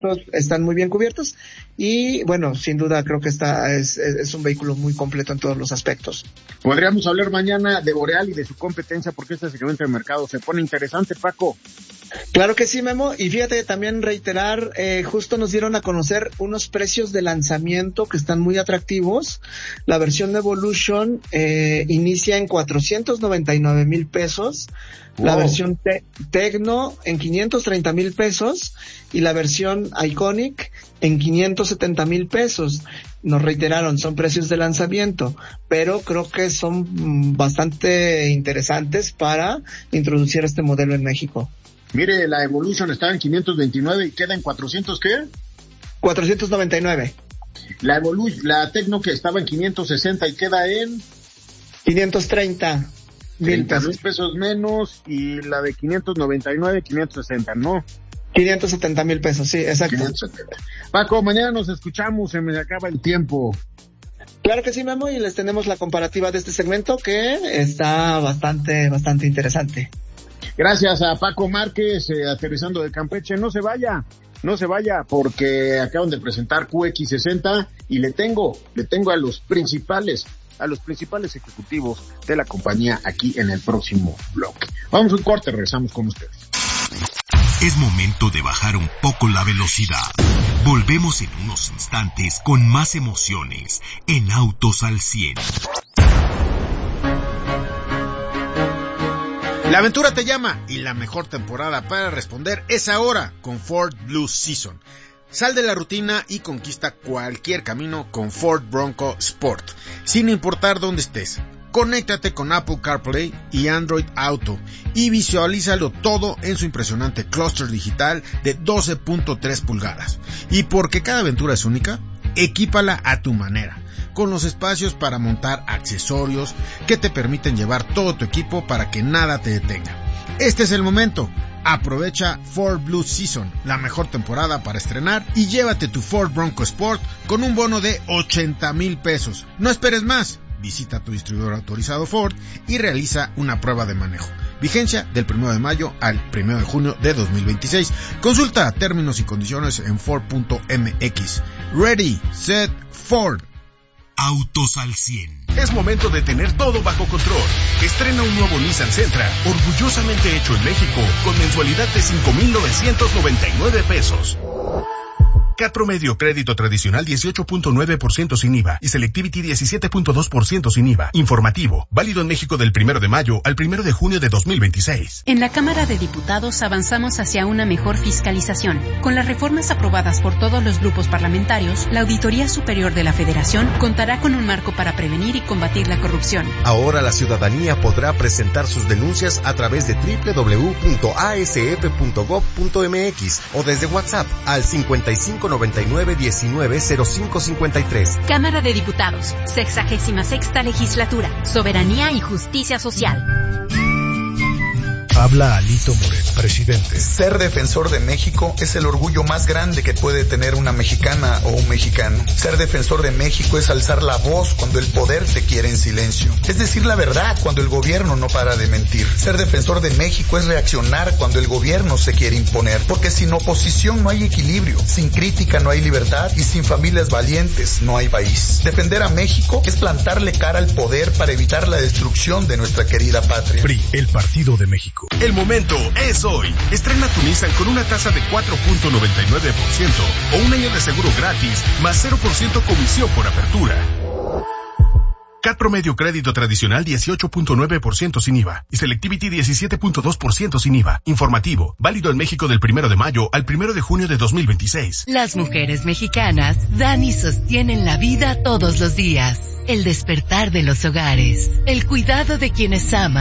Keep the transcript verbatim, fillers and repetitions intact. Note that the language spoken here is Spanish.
están muy bien cubiertos y bueno, sin duda creo que está es, es un vehículo muy completo en todos los aspectos. Podríamos hablar mañana de Boreal y de su competencia porque este segmento de mercado se pone interesante, Paco. Claro que sí, Memo, y fíjate también reiterar, eh, justo nos dieron a conocer unos precios de lanzamiento que están muy atractivos. La versión Evolution eh, inicia en cuatrocientos noventa y nueve mil pesos, wow. La versión te- Tecno en quinientos treinta mil pesos y la versión Iconic en quinientos setenta mil pesos. Nos reiteraron, son precios de lanzamiento, pero creo que son bastante interesantes para introducir este modelo en México. Mire, la Evolution estaba en quinientos veintinueve y queda en cuatrocientos, ¿qué? cuatrocientos noventa y nueve. La Evolution, la Tecno que estaba en quinientos sesenta y queda en quinientos treinta mil pesos. pesos menos, y la de quinientos noventa y nueve, quinientos sesenta, ¿no? quinientos setenta mil pesos, sí, exacto. quinientos setenta. Paco, mañana nos escuchamos, se me acaba el tiempo. Claro que sí, Memo, y les tenemos la comparativa de este segmento que está bastante, bastante interesante. Gracias a Paco Márquez, eh, aterrizando de Campeche. No se vaya, no se vaya, porque acaban de presentar Q X sesenta y le tengo, le tengo a los principales, a los principales ejecutivos de la compañía aquí en el próximo bloque. Vamos a un corte, regresamos con ustedes. Es momento de bajar un poco la velocidad. Volvemos en unos instantes con más emociones en Autos al cien. La aventura te llama y la mejor temporada para responder es ahora con Ford Blue Season. Sal de la rutina y conquista cualquier camino con Ford Bronco Sport, sin importar dónde estés. Conéctate con Apple CarPlay y Android Auto y visualízalo todo en su impresionante clúster digital de doce punto tres pulgadas. Y porque cada aventura es única, equípala a tu manera, con los espacios para montar accesorios que te permiten llevar todo tu equipo para que nada te detenga. Este es el momento. Aprovecha Ford Blue Season, la mejor temporada para estrenar, y llévate tu Ford Bronco Sport con un bono de ochenta mil pesos. No esperes más. Visita tu distribuidor autorizado Ford y realiza una prueba de manejo. Vigencia del primero de mayo al primero de junio de dos mil veintiséis. Consulta términos y condiciones en Ford punto M X. Ready, set, Ford. Autos al cien. Es momento de tener todo bajo control. Estrena un nuevo Nissan Sentra, orgullosamente hecho en México, con mensualidad de cinco mil novecientos noventa y nueve pesos. Cat Promedio crédito tradicional dieciocho punto nueve por ciento sin I V A y Selectivity diecisiete punto dos por ciento sin I V A. Informativo, válido en México del primero de mayo al primero de junio de dos mil veintiséis. En la Cámara de Diputados avanzamos hacia una mejor fiscalización. Con las reformas aprobadas por todos los grupos parlamentarios, la Auditoría Superior de la Federación contará con un marco para prevenir y combatir la corrupción. Ahora la ciudadanía podrá presentar sus denuncias a través de doble u doble u doble u punto a s f punto gob punto m x o desde WhatsApp al cincuenta y cinco noventa y nueve diecinueve cero cinco cincuenta y tres. Cámara de Diputados, sexagésima sexta Legislatura, Soberanía y Justicia Social. Habla Alito Moreno, presidente. Ser defensor de México es el orgullo más grande que puede tener una mexicana o un mexicano. Ser defensor de México es alzar la voz cuando el poder te quiere en silencio. Es decir la verdad cuando el gobierno no para de mentir. Ser defensor de México es reaccionar cuando el gobierno se quiere imponer. Porque sin oposición no hay equilibrio, sin crítica no hay libertad y sin familias valientes no hay país. Defender a México es plantarle cara al poder para evitar la destrucción de nuestra querida patria. P R I, el Partido de México. El momento es hoy. Estrena tu Nissan con una tasa de cuatro punto noventa y nueve por ciento o un año de seguro gratis más cero por ciento comisión por apertura. Cat Promedio crédito tradicional dieciocho punto nueve por ciento sin I V A y Selectivity diecisiete punto dos por ciento sin I V A. Informativo, válido en México del primero de mayo al primero de junio de dos mil veintiséis. Las mujeres mexicanas dan y sostienen la vida todos los días. El despertar de los hogares, el cuidado de quienes aman.